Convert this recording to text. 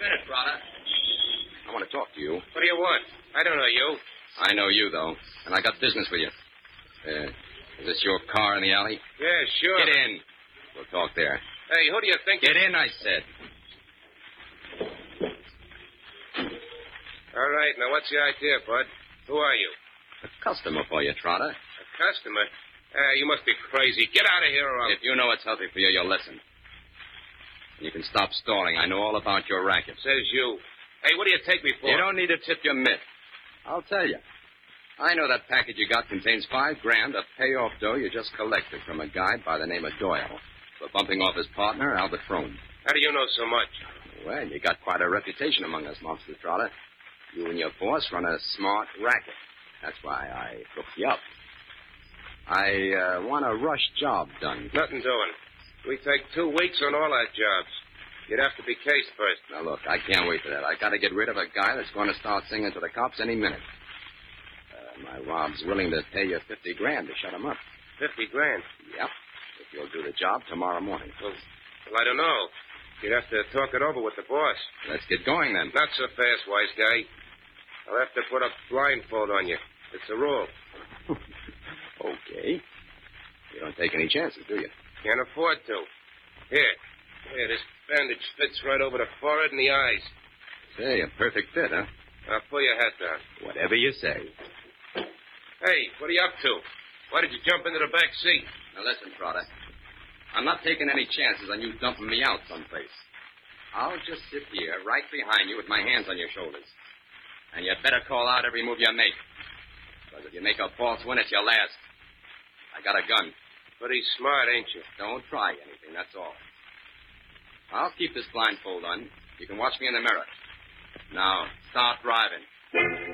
minute, Trotter. I want to talk to you. What do you want? I don't know you. I know you, though, and I got business with you. Is this your car in the alley? Yeah, sure. Get in. We'll talk there. Hey, who do you think... Get in, I said. All right, now what's the idea, Bud? Who are you? A customer for you, Trotter. A customer? You must be crazy. Get out of here or I'll... If you know what's healthy for you, you'll listen. You can stop stalling. I know all about your racket. Says you. Hey, what do you take me for? You don't need to tip your mitt. I'll tell you. I know that package you got contains $5,000 of payoff dough you just collected from a guy by the name of Doyle for bumping off his partner, Albert Frome. How do you know so much? Well, you got quite a reputation among us, Monster Trotter. You and your boss run a smart racket. That's why I hooked you up. I want a rush job done. Nothing doing. We take 2 weeks on all our jobs. You'd have to be cased first. Now, look, I can't wait for that. I got to get rid of a guy that's going to start singing to the cops any minute. My Rob's willing to pay you $50,000 to shut him up. $50,000? Yep. If you'll do the job tomorrow morning. Well, I don't know. You'd have to talk it over with the boss. Let's get going, then. Not so fast, wise guy. I'll have to put a blindfold on you. It's a rule. Okay. You don't take any chances, do you? Can't afford to. Here, this bandage fits right over the forehead and the eyes. Say, a perfect fit, huh? Now, pull your hat down. Whatever you say. Hey, what are you up to? Why did you jump into the back seat? Now, listen, Trotter. I'm not taking any chances on you dumping me out someplace. I'll just sit here right behind you with my hands on your shoulders. And you'd better call out every move you make. Because if you make a false one, it's your last. I got a gun. Pretty smart, ain't you? Don't try anything, that's all. I'll keep this blindfold on. You can watch me in the mirror. Now, start driving.